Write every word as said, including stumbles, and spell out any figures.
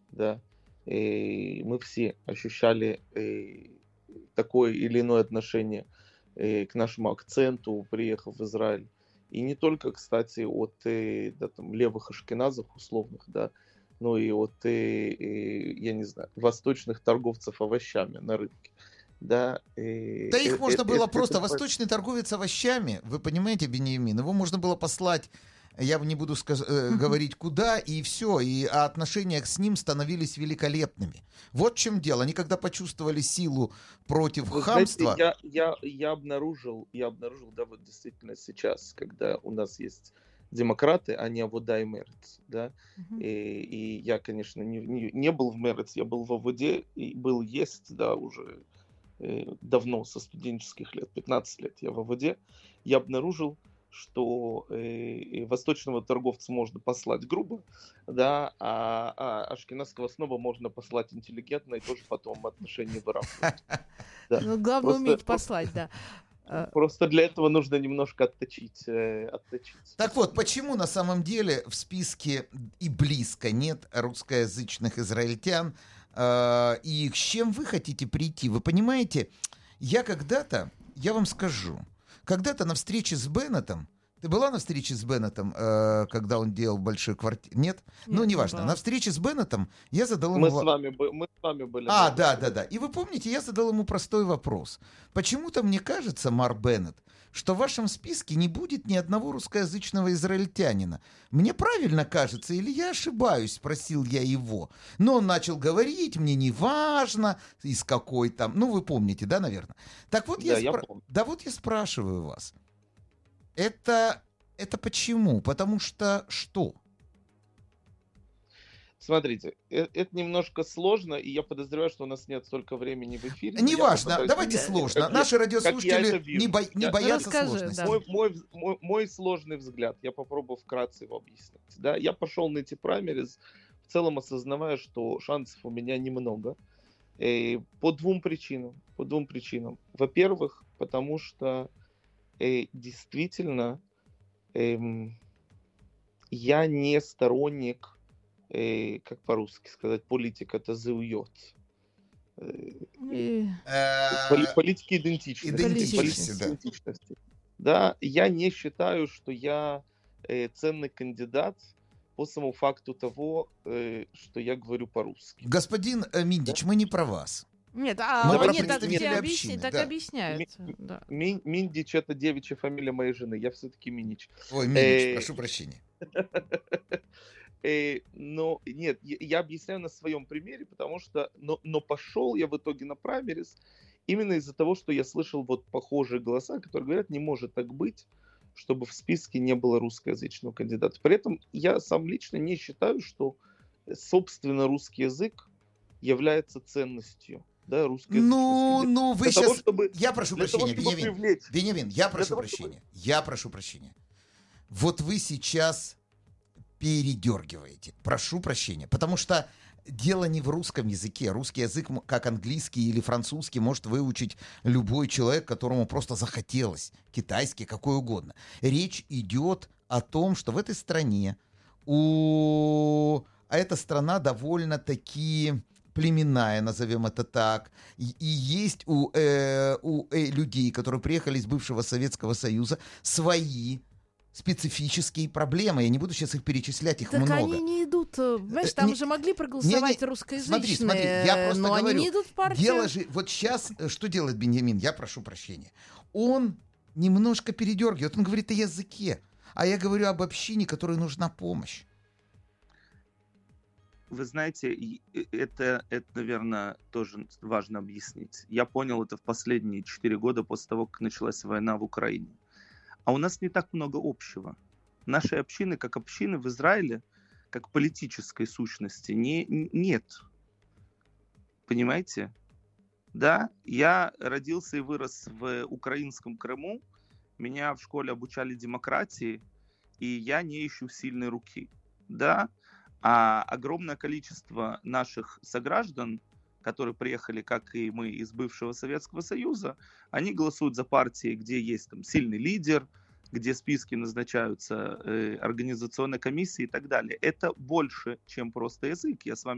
да, и мы все ощущали э, такое или иное отношение э, к нашему акценту, приехав в Израиль. И не только, кстати, от э, да, там, левых ашкеназов условных, да, но и от, э, э, я не знаю, восточных торговцев овощами на рынке. Да, э, Да э, их э, можно э, было просто... это Восточный торговец овощами, вы понимаете, Беньямин, его можно было послать, я не буду сказ- э, говорить куда, и все, и а отношения с ним становились великолепными. Вот в чем дело. Они когда почувствовали силу против Вы знаете, хамства... я, я, я обнаружил, я обнаружил, да, вот действительно сейчас, когда у нас есть демократы, а не Авода и Мерец, да, Мгм. и, и я, конечно, не, не, не был в Мерец, я был в Аводе, и был есть, да, уже э, давно, со студенческих лет, пятнадцать лет я в Аводе, я обнаружил, что э, восточного торговца можно послать грубо, да, а, а ашкеназского снова можно послать интеллигентно и тоже потом отношения выравнивать. Да. Ну, главное Просто, уметь просто, послать, да. А, просто для этого нужно немножко отточить, э, отточить. Так вот, почему на самом деле в списке и близко нет русскоязычных израильтян, э, и с чем вы хотите прийти? Вы понимаете, я когда-то, я вам скажу, когда-то на встрече с Беннетом, ты была на встрече с Беннетом, э, когда он делал большой квартир? Нет? Ну, Нет, не неважно. была. На встрече с Беннетом я задал ему... Мы с во- вами, бы- мы с вами были. А, на да, этом. да, да. И вы помните, я задал ему простой вопрос. Почему-то мне кажется, Мар Беннет, что в вашем списке не будет ни одного русскоязычного израильтянина. Мне правильно кажется, или я ошибаюсь, спросил я его. Но он начал говорить, мне не важно, из какой там... Ну, вы помните, да, наверное? Так вот, я, Да, я спра- помню. да вот я спрашиваю вас. Это, это почему? Потому что что? Смотрите, э- это немножко сложно, и я подозреваю, что у нас нет столько времени в эфире. но я Неважно, попытаюсь давайте объяснить, сложно. как я- Наши как я это радиослушатели вижу. не, бо- не Я- боятся Расскажи, сложностей. да. Мой, мой, вз- мой, мой сложный взгляд, я попробую вкратце его объяснить. Да? Я пошел на эти праймериз, в целом осознавая, что шансов у меня немного. Э, по двум причинам. По двум причинам. Во-первых, потому что э, действительно эм, я не сторонник, э, как по-русски сказать, политика это заует. и- Поли- Э, политики идентичности. Идентичности, Политики да. идентичности. Да, я не считаю, что я э, ценный кандидат по самому факту того, э, что я говорю по-русски. Господин э, Миндич, мы не про вас. Нет, а Мы про они так представителей тебе общины, объясни- так да. объясняют. Да. Мин- Миндич это девичья фамилия моей жены, я все-таки Минич. Ой, Миндич, Э, прошу прощения. Э, Но нет, я я объясняю на своем примере, потому что, но, но пошел я в итоге на праймерис именно из-за того, что я слышал вот похожие голоса, которые говорят, не может так быть, чтобы в списке не было русскоязычного кандидата. При этом я сам лично не считаю, что, э, собственно, русский язык является ценностью, да, русскоязычности. Ну, Для- ну, вы для того, сейчас... чтобы- Я прошу для того, прощения, чтобы Беньямин. привлечь. Беньямин, я прошу того, чтобы- прощения. Я прошу прощения. Вот вы сейчас передергиваете. Прошу прощения. Потому что дело не в русском языке. Русский язык, м- как английский или французский, может выучить любой человек, которому просто захотелось. Китайский, какой угодно. Речь идет о том, что в этой стране у... А эта страна довольно-таки племенная, назовем это так. И, и есть у, э, у э, людей, которые приехали из бывшего Советского Союза, свои специфические проблемы. Я не буду сейчас их перечислять, их Так много. они не идут, э, понимаешь, Э, там не- же могли проголосовать не-не, русскоязычные, смотри, смотри, я просто но говорю, они не идут в партию. Дело же, вот сейчас, э, что делает Беньямин? Я прошу прощения. Он немножко передергивает, он говорит о языке, а я говорю об общине, которой нужна помощь. Вы знаете, и- и это, это, наверное, тоже важно объяснить. Я понял это в последние четыре года после того, как началась война в Украине. А у нас не так много общего. Нашей общины, как общины в Израиле, как политической сущности, не, н- нет. Понимаете? Да, я родился и вырос в украинском Крыму. Меня в школе обучали демократии, и я не ищу сильной руки. Да, а огромное количество наших сограждан, которые приехали, как и мы, из бывшего Советского Союза, они голосуют за партии, где есть там сильный лидер, где списки назначаются э, организационной комиссией и так далее. Это больше, чем просто язык. Я с вами